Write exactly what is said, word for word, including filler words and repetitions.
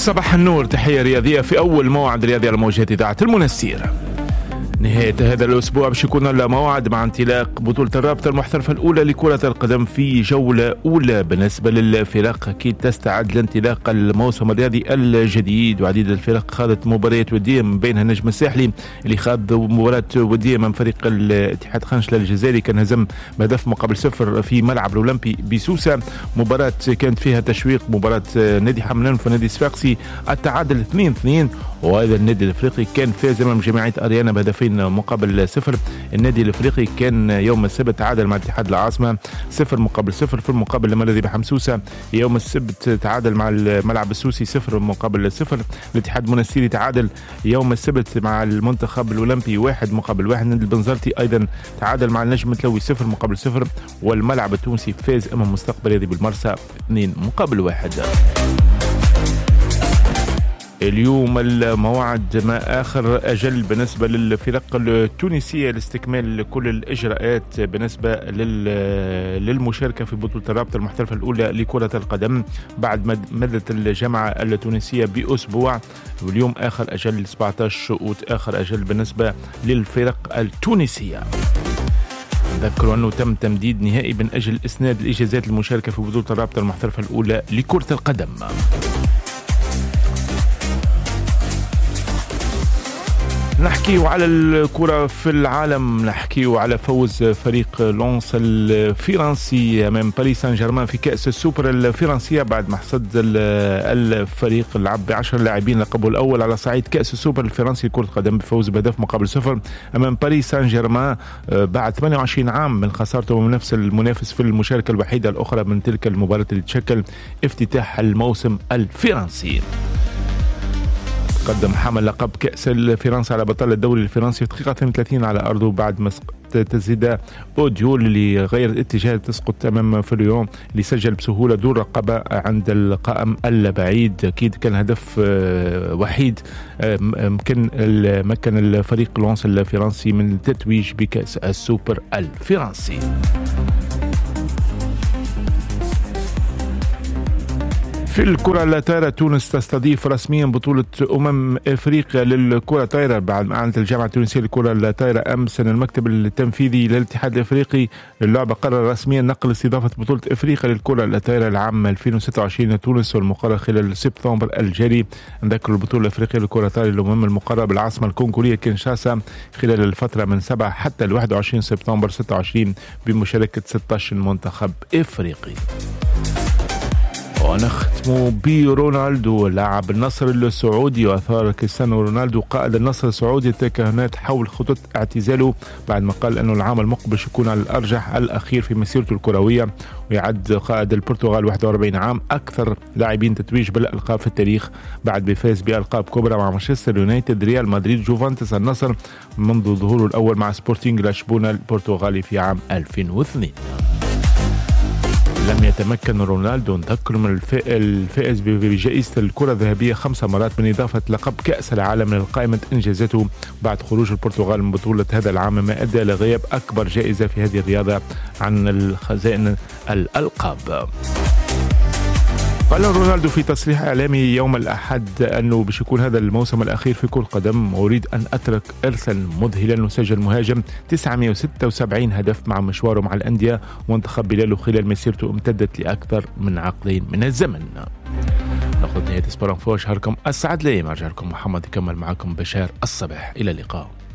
صباح النور، تحية رياضية في أول موعد رياضي على موجات إذاعة المنستير. نهاية هذا الأسبوع باش يكون لنا موعد مع انطلاق بطولة الرابطة المحترفة الأولى لكرة القدم في جولة أولى بالنسبة للفرق. أكيد تستعد لانطلاق الموسم الرياضي الجديد، وعديد الفرق خاضت مباريات ودية، من بينها النجم الساحلي اللي خاض مباراة ودية من فريق الاتحاد خنشلة الجزائري، كان هزم بهدف مقابل صفر في ملعب الأولمبي بسوسة. مباراة كانت فيها تشويق، مباراة نادي حملان ونادي صفاقسي التعادل اثنين اثنين، وهذا النادي الافريقي كان فاز امام جماعيه اريانا بهدفين مقابل صفر. النادي الافريقي كان يوم السبت تعادل مع اتحاد العاصمه صفر مقابل صفر. في المقابل المرضي بحمسوسه يوم السبت تعادل مع الملعب السوسي صفر مقابل صفر. الاتحاد المنستيري تعادل يوم السبت مع المنتخب الاولمبي واحد مقابل واحد. النادي البنزرتي ايضا تعادل مع النجم التلوي صفر مقابل صفر، والملعب التونسي فاز امام مستقبل رياضي بالمرسى اثنين مقابل واحد. اليوم الموعد ما آخر أجل بالنسبة للفرق التونسية لاستكمال كل الإجراءات بالنسبة للمشاركة في بطولة الرابطة المحترفة الأولى لكرة القدم بعد مدت الجامعة التونسية بأسبوع، واليوم آخر أجل سبعة عشر شؤوت آخر أجل بالنسبة للفرق التونسية. ذكروا أنه تم تمديد نهائي من أجل إسناد الإجازات للمشاركة في بطولة الرابطة المحترفة الأولى لكرة القدم. نحكيو على الكرة في العالم، نحكيو على فوز فريق لونس الفرنسي أمام باريس سان جيرمان في كأس السوبر الفرنسية بعد ما حصد الفريق اللعب بعشر لاعبين لقبه الأول على صعيد كأس السوبر الفرنسي لكرة القدم بفوز بهدف مقابل صفر أمام باريس سان جيرمان بعد ثمانية وعشرين عام من خسارته من نفس المنافس في المشاركة الوحيدة الأخرى من تلك المباراة اللي تشكل افتتاح الموسم الفرنسي. قدم حمل لقب كأس الفرنسا على بطل الدوري الفرنسي في دقيقة اثنين وثلاثين على أرضه بعد ما تسديد أوديول اللي غير الاتجاه تسقط أمام فليون اللي سجل بسهولة دون رقابة عند القائم البعيد. أكيد كان هدف وحيد ممكن مكن الفريق لونس الفرنسي من التتويج بكأس السوبر الفرنسي. في الكرة الطايرة تونس تستضيف رسميا بطولة أمم إفريقيا للكرة الطايرة بعد ما أعلنت الجامعة التونسية للكرة الطايرة أمس أن المكتب التنفيذي للاتحاد الإفريقي للعبة قرر رسميا نقل استضافة بطولة إفريقيا للكرة الطايرة العام ألفين وستة وعشرين لتونس، والمقرر خلال سبتمبر الجاري. نذكر البطولة الإفريقية للكرة الطايرة الأمم المقررة بالعاصمة الكونغولية كينشاسا خلال الفترة من سبعة حتى الواحد وعشرين سبتمبر ستة وعشرين بمشاركة ستة عشر منتخب إفريقي. ونختم برونالدو لاعب النصر السعودي. وأثار كريستيانو رونالدو قائد النصر السعودي التكهنات حول خطط اعتزاله بعد ما قال أنه العام المقبل يكون على الأرجح الأخير في مسيرته الكروية، ويعد قائد البرتغال واحد وأربعين عام أكثر لاعبين تتويج بالألقاب في التاريخ بعد بفاز بألقاب كبرى مع مانشستر يونايتد، ريال مدريد، جوفانتوس، النصر منذ ظهوره الأول مع سبورتينغ لشبونة البرتغالي في عام ألفين واثنين. لم يتمكن رونالدو نذكر من الفائز بجائزة الكرة الذهبية خمس مرات من إضافة لقب كأس العالم لقائمة إنجازاته بعد خروج البرتغال من بطولة هذا العام، ما أدى لغياب أكبر جائزة في هذه الرياضة عن الخزائن الألقاب. قال رونالدو في تصريح إعلامي يوم الأحد أنه باش يكون هذا الموسم الأخير في كرة القدم، أريد أن أترك إرثا مذهلا. وسجل مهاجم تسعمائة وستة وسبعين هدف مع مشواره مع الأندية، وانتخب بلاله خلال مسيرته امتدت لأكثر من عقدين من الزمن. نأخذ نهاية سبوران فوش، هاركم السعد لي. أرجع لكم محمد يكمل معكم بشار الصباح. إلى اللقاء.